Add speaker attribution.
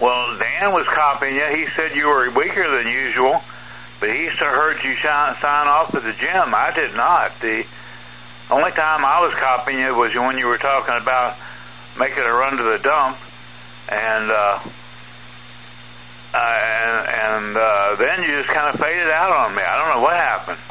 Speaker 1: Well, Dan was copying you. He said you were weaker than usual, but he heard you sign off at the gym. I did not. The only time I was copying you was when you were talking about making a run to the dump, and then you just kind of faded out on me. I don't know what happened.